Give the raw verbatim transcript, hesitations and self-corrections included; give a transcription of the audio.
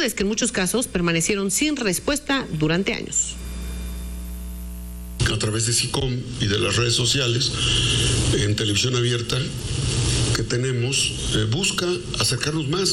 solicitudes que en muchos casos permanecieron sin respuesta durante años. A través de SICOM y de las redes sociales, en televisión abierta que tenemos, eh, busca acercarnos más